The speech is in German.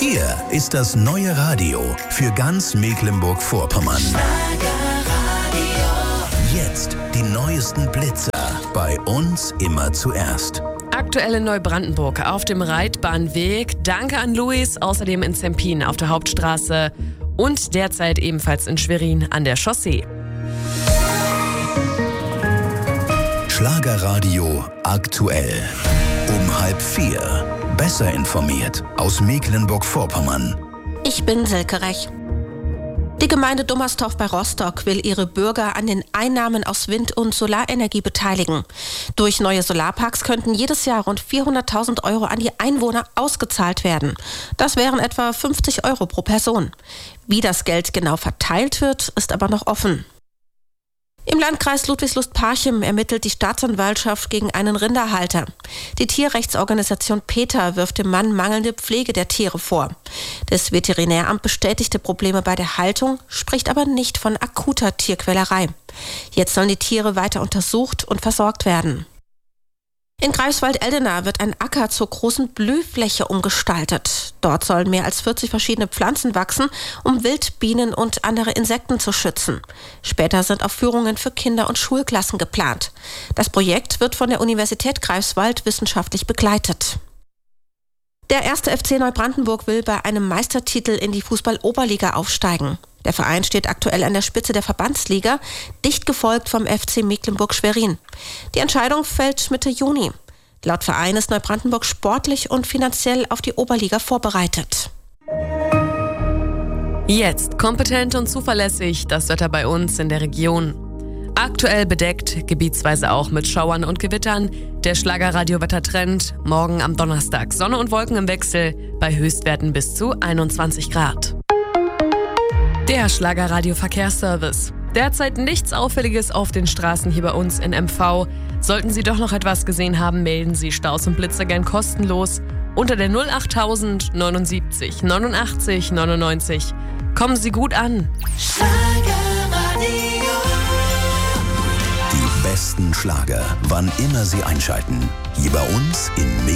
Hier ist das neue Radio für ganz Mecklenburg-Vorpommern. Jetzt die neuesten Blitzer. Bei uns immer zuerst. Aktuell in Neubrandenburg auf dem Reitbahnweg. Danke an Luis. Außerdem in Zempin auf der Hauptstraße. Und derzeit ebenfalls in Schwerin an der Chaussee. Schlagerradio aktuell. Um 3:30. Besser informiert aus Mecklenburg-Vorpommern. Ich bin Silke Rech. Die Gemeinde Dummerstorf bei Rostock will ihre Bürger an den Einnahmen aus Wind- und Solarenergie beteiligen. Durch neue Solarparks könnten jedes Jahr rund 400.000 Euro an die Einwohner ausgezahlt werden. Das wären etwa 50 Euro pro Person. Wie das Geld genau verteilt wird, ist aber noch offen. Im Landkreis Ludwigslust-Parchim ermittelt die Staatsanwaltschaft gegen einen Rinderhalter. Die Tierrechtsorganisation PETA wirft dem Mann mangelnde Pflege der Tiere vor. Das Veterinäramt bestätigte Probleme bei der Haltung, spricht aber nicht von akuter Tierquälerei. Jetzt sollen die Tiere weiter untersucht und versorgt werden. In Greifswald-Eldena wird ein Acker zur großen Blühfläche umgestaltet. Dort sollen mehr als 40 verschiedene Pflanzen wachsen, um Wildbienen und andere Insekten zu schützen. Später sind auch Führungen für Kinder- und Schulklassen geplant. Das Projekt wird von der Universität Greifswald wissenschaftlich begleitet. Der 1. FC Neubrandenburg will bei einem Meistertitel in die Fußball-Oberliga aufsteigen. Der Verein steht aktuell an der Spitze der Verbandsliga, dicht gefolgt vom FC Mecklenburg-Schwerin. Die Entscheidung fällt Mitte Juni. Laut Verein ist Neubrandenburg sportlich und finanziell auf die Oberliga vorbereitet. Jetzt kompetent und zuverlässig das Wetter bei uns in der Region. Aktuell bedeckt, gebietsweise auch mit Schauern und Gewittern. Der Schlagerradio-Wettertrend morgen am Donnerstag. Sonne und Wolken im Wechsel bei Höchstwerten bis zu 21 Grad. Der Schlagerradio-Verkehrsservice. Derzeit nichts Auffälliges auf den Straßen hier bei uns in MV. Sollten Sie doch noch etwas gesehen haben, melden Sie Staus und Blitzer gern kostenlos unter der 08000 79 89 99. Kommen Sie gut an. Die besten Schlager, wann immer Sie einschalten. Hier bei uns in